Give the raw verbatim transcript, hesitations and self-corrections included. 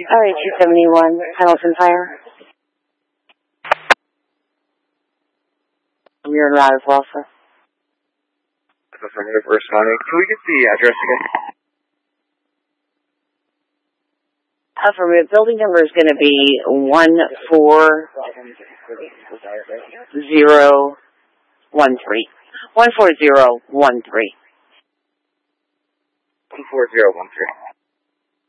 All right, two seventy-one, Hamilton Fire. You're loud as well, sir. Affirmative, responding. Can we get the address again? Affirmative. Building number is going to be one four zero one three. one four zero one three. one four zero one three.